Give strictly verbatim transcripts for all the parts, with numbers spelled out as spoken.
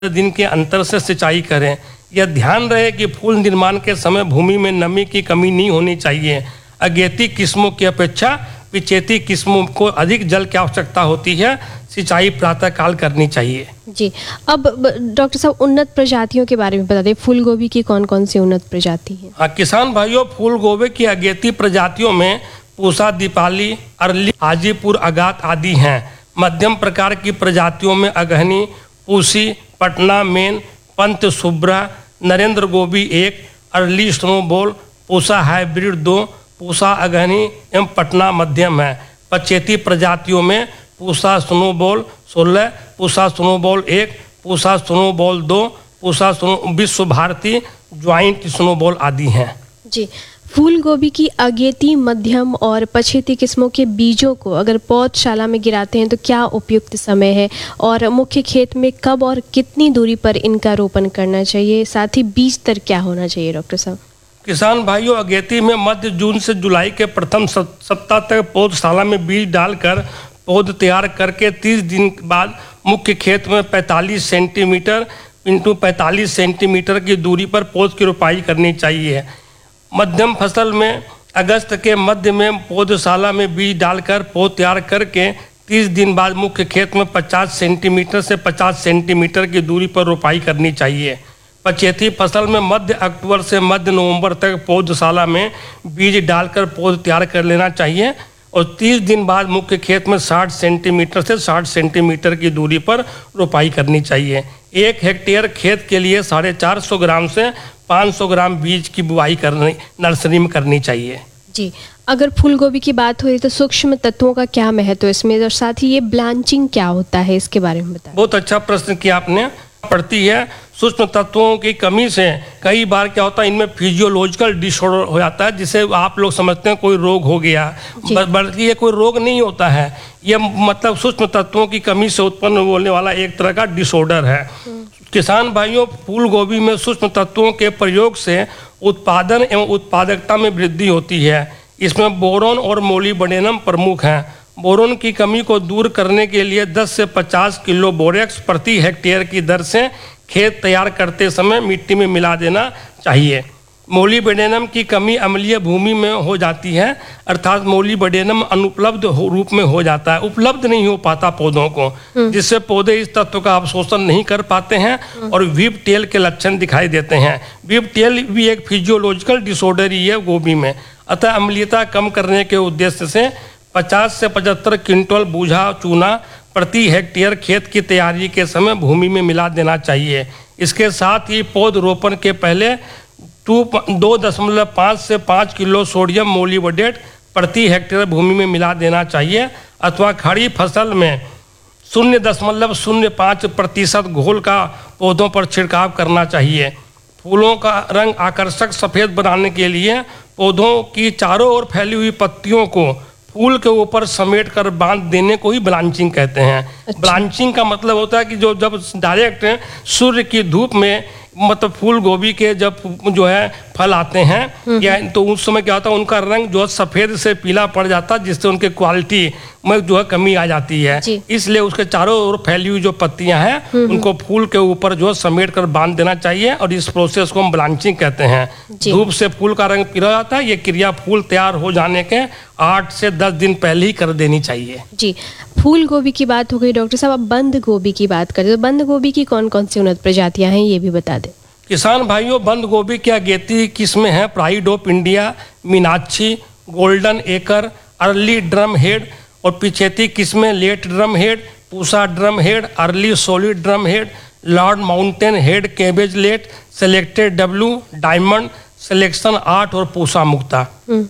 दिन के अंतर से सिंचाई करें। यह ध्यान रहे कि फूल निर्माण के समय भूमि में नमी की कमी नहीं होनी चाहिए। अगेती किस्मों की अपेक्षा पिचेती किस्मों को अधिक जल की आवश्यकता होती है। सिंचाई प्रातःकाल करनी चाहिए। जी, अब डॉक्टर साहब उन्नत प्रजातियों के बारे में बता दें, फूल गोभी की कौन कौन सी उन्नत प्रजाति है? हाँ किसान भाइयों, फूल गोभी की अगेती प्रजातियों में पूसा, दीपाली, अरली, हाजीपुर अगात आदि हैं। मध्यम प्रकार की प्रजातियों में अगहनी, पूसी, पटना मेन, पंत सुब्रा, नरेंद्र गोभी एक, अर्ली स्नोबॉल, पूसा हाइब्रिड दो, पूसा अगहनी एवं पटना मध्यम है। पचेती प्रजातियों में पूसा स्नोबॉल सोलह, पूसा स्नोबॉल एक, पूसा स्नोबॉल दो, पूसा स्नो विश्व भारती, ज्वाइंट स्नोबॉल आदि हैं। जी, फूल गोभी की अगेती, मध्यम और पछेती किस्मों के बीजों को अगर पौधशाला में गिराते हैं तो क्या उपयुक्त समय है और मुख्य खेत में कब और कितनी दूरी पर इनका रोपण करना चाहिए? साथ ही बीज दर क्या होना चाहिए डॉक्टर साहब? किसान भाइयों, अगेती में मध्य जून से जुलाई के प्रथम सप्ताह तक पौधशाला में बीज डालकर पौध तैयार करके तीस दिन बाद मुख्य खेत में पैंतालीस सेंटीमीटर इंटू पैंतालीस सेंटीमीटर की दूरी पर पौध की रोपाई करनी चाहिए। मध्यम फसल में अगस्त के मध्य में पौधशाला में बीज डालकर पौध तैयार करके तीस दिन बाद मुख्य खेत में पचास सेंटीमीटर से पचास सेंटीमीटर की दूरी पर रोपाई करनी चाहिए। पचेती फसल में मध्य अक्टूबर से मध्य नवंबर तक पौधशाला में बीज डालकर पौध तैयार कर लेना चाहिए और तीस दिन बाद मुख्य खेत में साठ सेंटीमीटर से साठ सेंटीमीटर की दूरी पर रोपाई करनी चाहिए। एक हेक्टेयर खेत के लिए साढ़े चार सौ ग्राम से पाँच सौ ग्राम बीज की बुआई करनी नर्सरी में करनी चाहिए। जी, अगर फूल गोभी की बात हो रही तो सूक्ष्म तत्वों का क्या महत्व है इसमें और साथ ही ये ब्लांचिंग क्या होता है, इसके बारे में बताएं। बहुत अच्छा प्रश्न किया आपने। पड़ती है सूक्ष्म तत्वों की कमी से कई बार क्या होता है, इनमें फिजियोलॉजिकल डिसऑर्डर हो जाता है जिसे आप लोग समझते हैं कोई रोग हो गया, बल्कि ये कोई रोग नहीं होता है। ये मतलब सूक्ष्म तत्वों की कमी से उत्पन्न होने वाला एक तरह का डिसऑर्डर है। किसान भाइयों, फूल गोभी में सूक्ष्म तत्वों के प्रयोग से उत्पादन एवं उत्पादकता में वृद्धि होती है। इसमें बोरोन और मोलिब्डेनम प्रमुख हैं। बोरोन की कमी को दूर करने के लिए दस से पचास किलो बोरेक्स प्रति हेक्टेयर की दर से खेत तैयार करते समय मिट्टी में मिला देना चाहिए। मोलिब्डेनम की कमी अम्लीय भूमि में हो जाती है, अर्थात मोलिब्डेनम अनुपलब्ध रूप में हो जाता है, उपलब्ध नहीं हो पाता पौधों को, जिससे पौधे इस तत्व का अवशोषण नहीं कर पाते हैं और वीप टेल के लक्षण दिखाई देते हैं। वीप टेल भी एक फिजियोलॉजिकल डिसऑर्डर ही है गोभी में। अतः अम्लीयता कम करने के उद्देश्य से पचास से पचहत्तर क्विंटल बूझा चूना प्रति हेक्टेयर खेत की तैयारी के समय भूमि में मिला देना चाहिए। इसके साथ ही पौध रोपण के पहले टू दो दशमलव पाँच से पाँच किलो सोडियम मोलिब्डेट प्रति हेक्टेयर भूमि में मिला देना चाहिए अथवा खड़ी फसल में शून्य दशमलव शून्य पाँच प्रतिशत घोल का पौधों पर छिड़काव करना चाहिए। फूलों का रंग आकर्षक सफ़ेद बनाने के लिए पौधों की चारों ओर फैली हुई पत्तियों को फूल के ऊपर समेट कर बांध देने को ही ब्लांचिंग कहते हैं। अच्छा। ब्लांचिंग का मतलब होता है कि जो जब डायरेक्ट सूर्य की धूप में मतलब फूल गोभी के जब जो है फल आते हैं या तो उस समय क्या होता है, उनका रंग जो है सफ़ेद से पीला पड़ जाता है, जिससे उनके क्वालिटी में जो है कमी आ जाती है। इसलिए उसके चारों ओर फैली हुई जो पत्तियां हैं उनको फूल के ऊपर जो है समेट कर बांध देना चाहिए और इस प्रोसेस को हम ब्लांचिंग कहते हैं। धूप से फूल का रंग पीला जाता है। ये क्रिया फूल तैयार हो जाने के आठ से दस दिन पहले ही कर देनी चाहिए। जी, फूल गोभी की बात हो गई डॉक्टर साहब, अब बंद गोभी की बात करें तो बंद गोभी की कौन कौन सी उन्नत प्रजातियां हैं ये भी बता दें। किसान भाइयों, बंद गोभी की अगेती किस्में हैं pride of India, Meenakshi, golden acre, early drum head और पिछेती किस्में late drum head, Pusa drum head, early solid drum head, Lord mountain head, cabbage late, selected W, diamond, selection आठ और पूसा मुक्ता।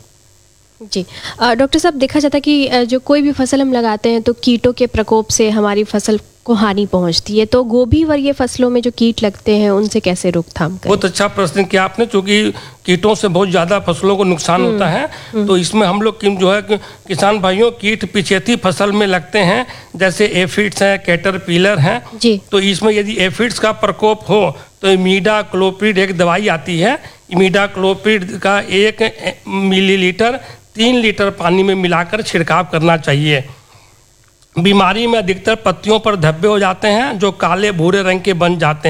जी, डॉक्टर साहब, देखा जाता है कि जो कोई भी फसल हम लगाते हैं तो कीटों के प्रकोप से हमारी फसल को हानि पहुंचती है, तो गोभी वर्गीय फसलों में जो कीट लगते हैं उनसे कैसे रोकथाम करें? बहुत अच्छा प्रश्न किया आपने, क्योंकि कीटों से बहुत ज़्यादा फसलों को नुकसान होता है। तो इसमें हम लोग जो है किसान भाइयों, कीट पिछेती फसल में लगते हैं, जैसे एफिड्स हैं, कैटरपिलर हैं। तो इसमें यदि एफिड्स का प्रकोप हो तो इमीडाक्लोप्रिड एक दवाई आती है। इमीडाक्लोप्रिड का एक मिलीलीटर तीन लीटर पानी में मिलाकर छिड़काव करना चाहिए। बीमारी में अधिकतर पत्तियों पर धब्बे हो जाते हैं जो काले भूरे रंग के बन जाते हैं।